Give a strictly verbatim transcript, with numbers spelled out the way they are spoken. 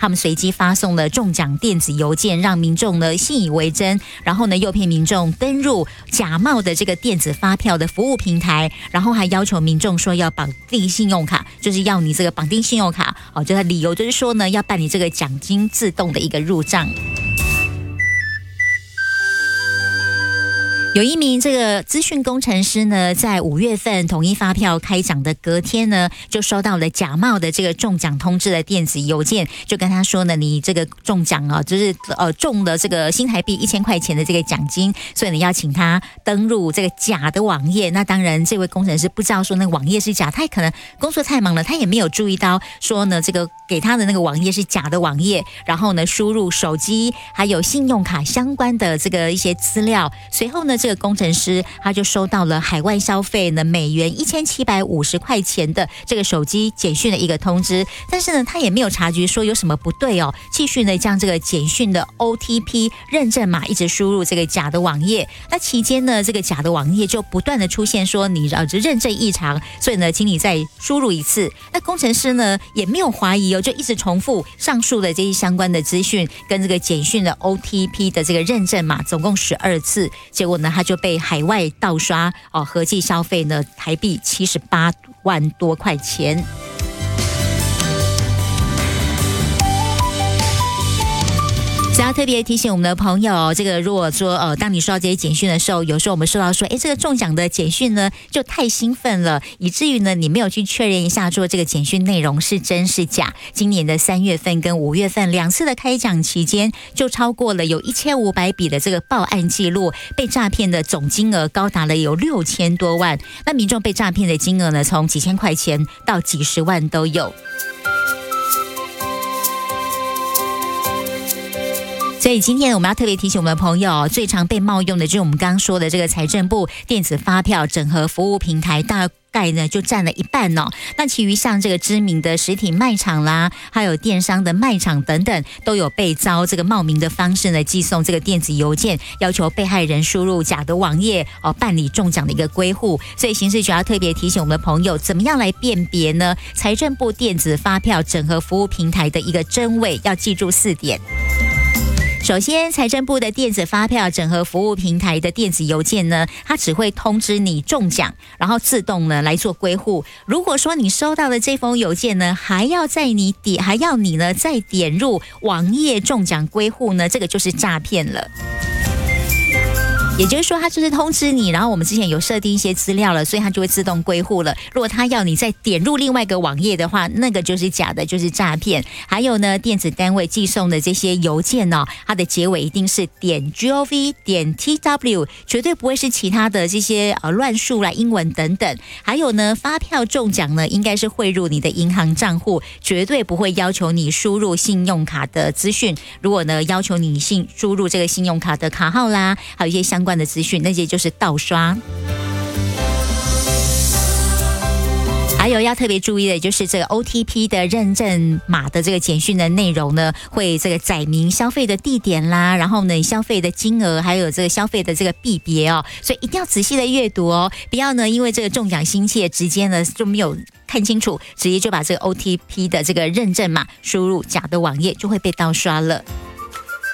他们随机发送了中奖电子邮件，让民众呢信以为真，然后呢诱骗民众登入假冒的这个电子发票的服务平台，然后还要求民众说要绑定信用卡，就是要你这个绑定信用卡，哦，这个理由就是说呢要办理这个奖金自动的一个入账。有一名这个资讯工程师呢，在五月份统一发票开奖的隔天呢，就收到了假冒的这个中奖通知的电子邮件，就跟他说呢，你这个中奖啊，就是呃中了这个新台币一千块钱的这个奖金，所以呢要请他登入这个假的网页。那当然，这位工程师不知道说那个网页是假，他也可能工作太忙了，他也没有注意到说呢这个给他的那个网页是假的网页，然后呢输入手机还有信用卡相关的这个一些资料，随后呢。这个工程师他就收到了海外消费呢美元一千七百五十块钱的这个手机简讯的一个通知，但是呢他也没有察觉说有什么不对哦，继续呢将这个简讯的 O T P 认证码一直输入这个假的网页。那期间呢这个假的网页就不断的出现说你呃认证异常，所以呢请你再输入一次。那工程师呢也没有怀疑哦，就一直重复上述的这些相关的资讯跟这个简讯的 O T P 的这个认证码，总共十二次，结果呢他就被海外盗刷哦，合计消费呢台币七十八万多块钱。只要特别提醒我们的朋友，这个如果说呃，当你收到这些简讯的时候，有时候我们收到说，哎，这个中奖的简讯呢，就太兴奋了，以至于呢，你没有去确认一下，说这个简讯内容是真是假。今年的三月份跟五月份两次的开奖期间，就超过了有一千五百笔的这个报案记录，被诈骗的总金额高达了有六千多万。那民众被诈骗的金额呢，从几千块钱到几十万都有。所以今天我们要特别提醒我们的朋友，最常被冒用的就是我们刚刚说的这个财政部电子发票整合服务平台，大概呢就占了一半哦。那其余像这个知名的实体卖场啦，还有电商的卖场等等，都有被遭这个冒名的方式呢寄送这个电子邮件，要求被害人输入假的网页哦，办理中奖的一个归户。所以刑事局要特别提醒我们的朋友，怎么样来辨别呢？财政部电子发票整合服务平台的一个真伪，要记住四点。首先，财政部的电子发票整合服务平台的电子邮件呢，它只会通知你中奖，然后自动呢来做归户。如果说你收到的这封邮件呢，还要在你点，还要你呢再点入网页中奖归户呢，这个就是诈骗了。也就是说，它就是通知你，然后我们之前有设定一些资料了，所以它就会自动归户了。如果它要你再点入另外一个网页的话，那个就是假的，就是诈骗。还有呢，电子单位寄送的这些邮件哦，它的结尾一定是点 gov 点 tw， 绝对不会是其他的这些呃乱数啦、英文等等。还有呢，发票中奖呢，应该是汇入你的银行账户，绝对不会要求你输入信用卡的资讯。如果呢要求你信输入这个信用卡的卡号啦，还有一些相关的资讯，那些就是盗刷。还有要特别注意的就是这个 O T P 的认证码的这个简讯的内容呢，会这个载明消费的地点啦，然后呢消费的金额，还有这个消费的这个币别哦，所以一定要仔细的阅读哦，不要呢因为这个中奖心切，直接呢就没有看清楚，直接就把这个 O T P 的这个认证码输入假的网页，就会被盗刷了。